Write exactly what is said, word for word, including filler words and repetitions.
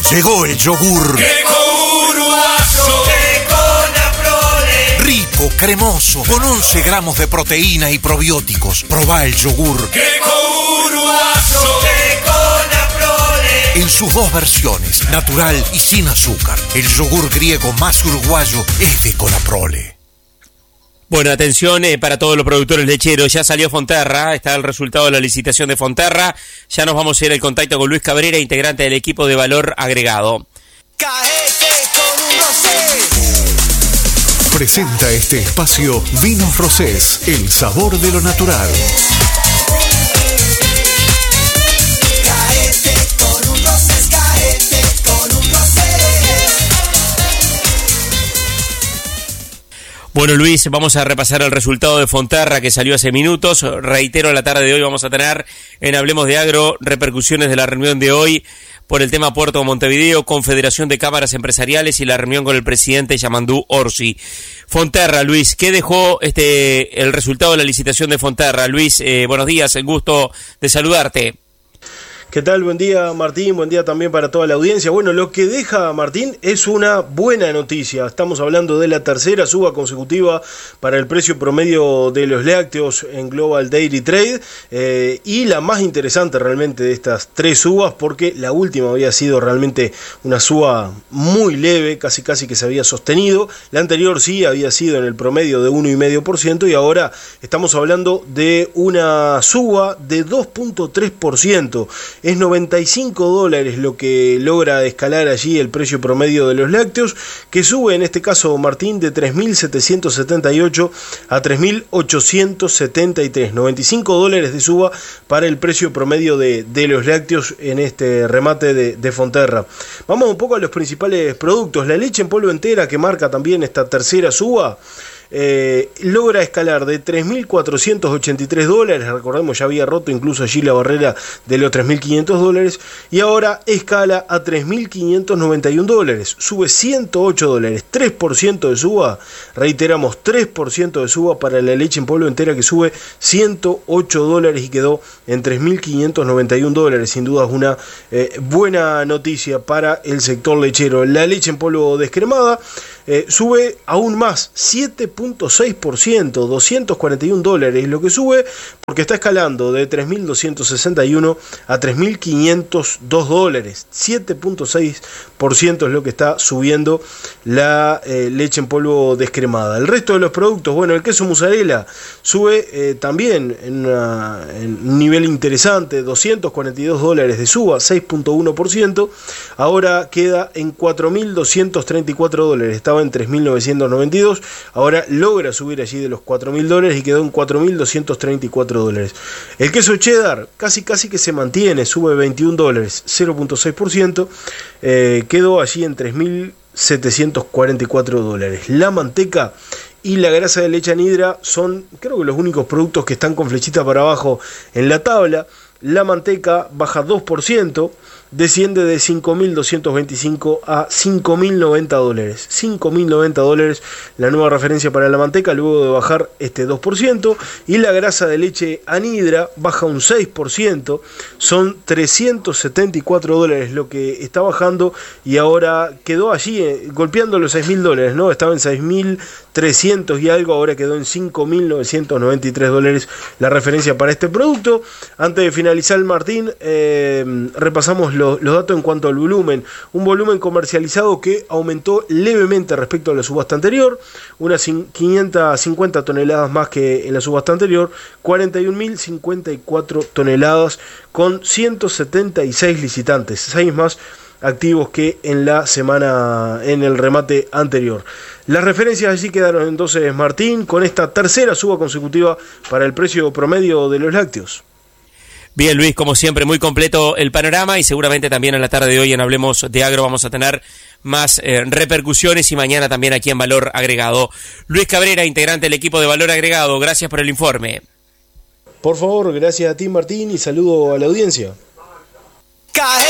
Llegó el yogur. Queco Uruguayo, Queco Naprole. Rico, cremoso, con once gramos de proteína y probióticos. Probá el yogur. Queco Uruguayo, Queco Naprole. En sus dos versiones, natural y sin azúcar. El yogur griego más uruguayo es de Conaprole. Bueno, atención eh, para todos los productores lecheros, ya salió Fonterra, está el resultado de la licitación de Fonterra, ya nos vamos a ir al contacto con Luis Cabrera, integrante del equipo de Valor Agregado. Caete con un rosé. Presenta este espacio Vinos Rosés, el sabor de lo natural. Caete con un rosé, caete con un rosé. Bueno, Luis, vamos a repasar el resultado de Fonterra que salió hace minutos. Reitero, la tarde de hoy vamos a tener en Hablemos de Agro repercusiones de la reunión de hoy por el tema Puerto Montevideo, Confederación de Cámaras Empresariales y la reunión con el presidente Yamandú Orsi. Fonterra, Luis, ¿qué dejó este el resultado de la licitación de Fonterra? Luis, eh, buenos días, el gusto de saludarte. ¿Qué tal? Buen día, Martín, buen día también para toda la audiencia. Bueno, lo que deja, Martín, es una buena noticia. Estamos hablando de la tercera suba consecutiva para el precio promedio de los lácteos en Global Dairy Trade, eh, y la más interesante realmente de estas tres subas, porque la última había sido realmente una suba muy leve, casi casi que se había sostenido. La anterior sí había sido en el promedio de uno coma cinco por ciento y ahora estamos hablando de una suba de dos punto tres por ciento. Es noventa y cinco dólares lo que logra escalar allí el precio promedio de los lácteos, que sube en este caso, Martín, de tres mil setecientos setenta y ocho a tres mil ochocientos setenta y tres. noventa y cinco dólares de suba para el precio promedio de, de los lácteos en este remate de, de Fonterra. Vamos un poco a los principales productos. La leche en polvo entera, que marca también esta tercera suba, Eh, logra escalar de tres mil cuatrocientos ochenta y tres dólares, recordemos ya había roto incluso allí la barrera de los tres mil quinientos dólares, y ahora escala a tres mil quinientos noventa y un dólares, sube ciento ocho dólares, tres por ciento de suba, reiteramos, tres por ciento de suba para la leche en polvo entera, que sube ciento ocho dólares y quedó en tres mil quinientos noventa y un dólares. Sin duda es una eh, buena noticia para el sector lechero. La leche en polvo descremada eh, sube aún más, siete punto seis por ciento, doscientos cuarenta y un dólares lo que sube, porque está escalando de tres mil doscientos sesenta y uno a tres mil quinientos dos dólares. siete punto seis por ciento es lo que está subiendo la eh, leche en polvo descremada. El resto de los productos, bueno, el queso mozzarella sube eh, también en, una, en un nivel interesante, doscientos cuarenta y dos dólares de suba, seis punto uno por ciento. Ahora queda en cuatro mil doscientos treinta y cuatro dólares, estaba en tres mil novecientos noventa y dos, ahora logra subir allí de los cuatro mil dólares y quedó en cuatro mil doscientos treinta y cuatro dólares. El queso cheddar casi casi que se mantiene, sube veintiún dólares, cero punto seis por ciento, eh, quedó allí en tres mil setecientos cuarenta y cuatro dólares. La manteca y la grasa de leche anhidra son, creo que, los únicos productos que están con flechita para abajo en la tabla. La manteca baja dos por ciento, desciende de cinco mil doscientos veinticinco a cinco mil noventa dólares. cinco mil noventa dólares la nueva referencia para la manteca, luego de bajar este dos por ciento. Y la grasa de leche anhidra baja un seis por ciento, son trescientos setenta y cuatro dólares lo que está bajando, y ahora quedó allí eh, golpeando los seis mil dólares, ¿no? Estaba en seis mil trescientos y algo, ahora quedó en cinco mil novecientos noventa y tres dólares la referencia para este producto. Antes de finalizar, Martín, eh, repasamos los, los datos en cuanto al volumen. Un volumen comercializado que aumentó levemente respecto a la subasta anterior, unas quinientas cincuenta toneladas más que en la subasta anterior, cuarenta y un mil cincuenta y cuatro toneladas con ciento setenta y seis licitantes, seis más activos que en la semana, en el remate anterior. Las referencias allí quedaron entonces, Martín, con esta tercera suba consecutiva para el precio promedio de los lácteos. Bien, Luis, como siempre, muy completo el panorama, y seguramente también en la tarde de hoy en Hablemos de Agro vamos a tener más eh, repercusiones, y mañana también aquí en Valor Agregado. Luis Cabrera, integrante del equipo de Valor Agregado, gracias por el informe. Por favor, gracias a ti, Martín, y saludo a la audiencia.